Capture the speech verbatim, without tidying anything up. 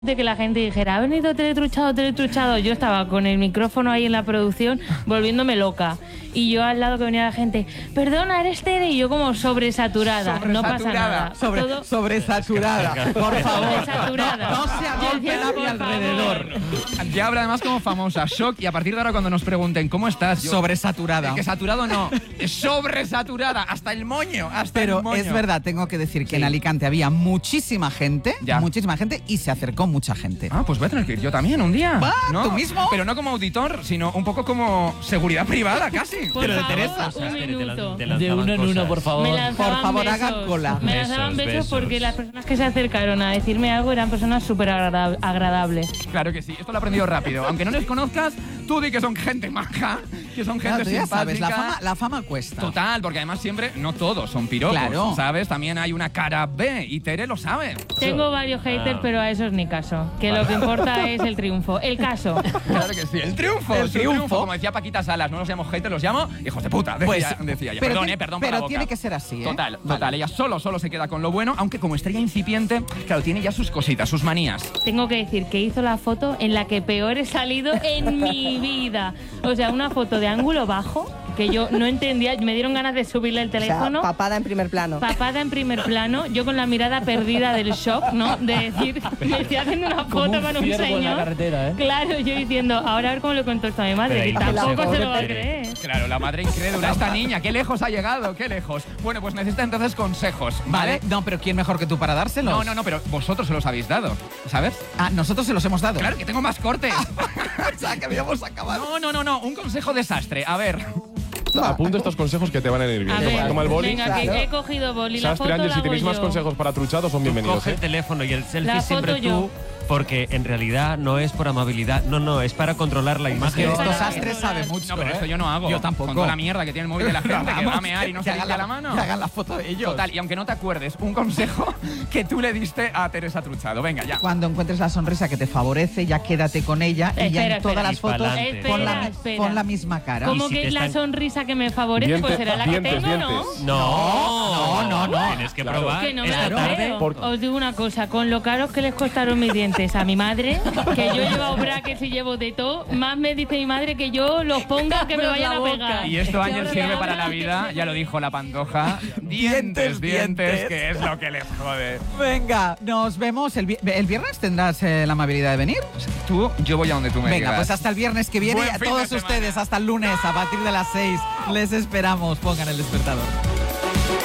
De que la gente dijera, ha venido teletruchado, teletruchado. Yo estaba con el micrófono ahí en la producción volviéndome loca. Y yo al lado que venía la gente, perdona, eres Tere. Y yo como sobresaturada. No pasa nada. Sobre, Todo... Sobresaturada. Por favor. Sobresaturada. No, no se agolpen a mi alrededor. Ya habla además como famosa. Shock. Y a partir de ahora cuando nos pregunten, ¿cómo estás? Yo, sobresaturada. Es que saturado no. Es sobresaturada. Hasta el moño. Hasta Pero el moño. es verdad, tengo que decir que Sí. en Alicante había muchísima gente. Ya. Muchísima gente y se acercó mucha gente. Ah, pues voy a tener que ir yo también un día. ¿Va? ¿No? ¿Tú mismo? Pero no como auditor, sino un poco como seguridad privada, casi. Por Pero de favor, Teresa. un minuto. De uno en uno, por favor. Me lanzaban Por favor, besos. hagan cola. Me lanzaban Besos, besos, besos. porque las personas que se acercaron a decirme algo eran personas súper agrada- agradables. Claro que sí, esto lo he aprendido rápido. Aunque no les conozcas, tú di que son gente maja, que son gente Claro, tú ya simpática. sabes, la fama, la fama cuesta. Total, porque además siempre, no todos son piropos, Claro. ¿sabes? También hay una cara B y Tere lo sabe. Tengo varios haters, Ah. pero a esos ni caso. Que lo que importa es el triunfo. El caso. Claro que sí, el triunfo, El su triunfo. Como decía Paquita Salas, no los llamo haters, los llamo hijos de puta, decía, Pues, decía ella. pero Perdón, tiene- eh, perdón pero por la boca. tiene que ser así, ¿eh? Total, Vale. total, ella solo, solo se queda con lo bueno, aunque como estrella incipiente, claro, tiene ya sus cositas, sus manías. Tengo que decir que hizo la foto en la que peor he salido en mi vida. O sea, una foto de ángulo bajo que yo no entendía. Me dieron ganas de subirle el O sea, teléfono. papada en primer plano. Papada en primer plano, yo con la mirada perdida del shock, ¿no? De decir, me estoy haciendo una Como foto un con un ciervo en la señor. carretera, ¿eh? Claro, yo diciendo, ahora a ver cómo le cuento esto a mi madre, Pero que ahí tampoco consejo, se lo va a Tere. creer. Claro, la madre incrédula, esta niña, qué lejos ha llegado, qué lejos. Bueno, pues necesita entonces consejos, ¿vale? ¿Vale? No, pero ¿quién mejor que tú para dárselos? No, no, no, pero vosotros se los habéis dado, ¿sabes? Ah, nosotros se los hemos dado. Claro que tengo más cortes. O sea, que habíamos acabado. No, no, no, no, un consejo desastre. A ver, Apunta estos consejos que te van a ir bien. A Toma, ver, toma el boli. venga, que he cogido boli. La Sastre, foto Ángel, la si hago tenéis más yo. consejos para truchados, son bienvenidos. Coge ¿eh? el teléfono y el selfie La siempre foto tú, yo. porque en realidad no es por amabilidad, no, no, es para controlar la Que imagen. estos Para sastres controlar. saben mucho. no, pero ¿eh? esto yo no hago. Yo tampoco. Con toda la mierda que tiene el móvil de la gente, que va a mear y no que se hagan limpia la mano. Que hagan la foto de ellos. Total, y aunque no te acuerdes, un consejo que tú le diste a Teresa Truchado. Venga, ya. Cuando encuentres la sonrisa que te favorece, ya quédate con ella y ya Espera, en todas espera. las fotos Pa'lante. pon la, Espera, espera. pon la misma cara. Como Y si que te es la están- sonrisa que me favorece, Dientes, pues será la que dientes, tengo, ¿no? dientes. No, No, no, no. Tienes que Claro. probar. Que no me esta lo tarde. creo. Por- Os digo una cosa, con lo caros que les costaron mis dientes a mi madre, que yo he llevado brackets y llevo de todo, más me dice mi madre que yo los ponga que me Abros vayan la a boca. pegar. Y esto, Ángel, Que sirve abra- para la vida, ya lo dijo la Pantoja. Dientes, Dientes, dientes, dientes. que es lo que les jode. Venga, nos vemos. El, vi- el viernes tendrás eh, la amabilidad de venir. Tú, yo voy a donde tú me Venga, digas. pues hasta el viernes que viene. Buen A fin todos de semana. ustedes, hasta el lunes a partir de las seis. Les esperamos. Pongan el despertador.